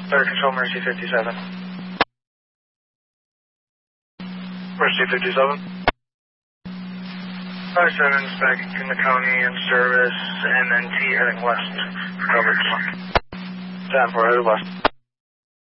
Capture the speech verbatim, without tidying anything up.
Fire Control, Mercy fifty-seven. Mercy fifty-seven. five seven is back in the county in service, M N T heading west for coverage. ten four headed west.